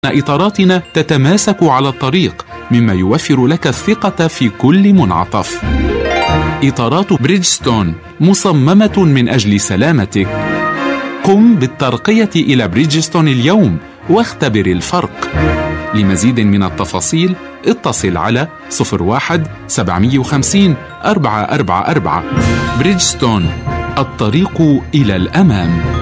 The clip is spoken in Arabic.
إطاراتنا تتماسك على الطريق، مما يوفر لك الثقة في كل منعطف. إطارات بريدجستون مصممة من أجل سلامتك. قم بالترقية إلى بريدجستون اليوم واختبر الفرق. لمزيد من التفاصيل اتصل على 01-750-444. بريدجستون، الطريق إلى الأمام.